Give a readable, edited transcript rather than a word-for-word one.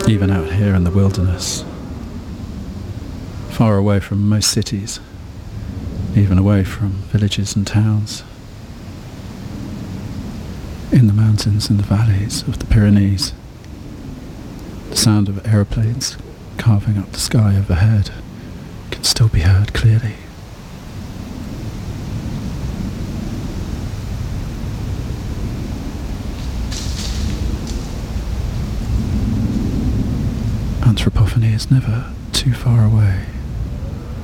Even out here in the wilderness, far away from most cities, even away from villages and towns, in the mountains and the valleys of the Pyrenees, the sound of aeroplanes carving up the sky overhead can still be heard clearly. Anthropophany is never too far away.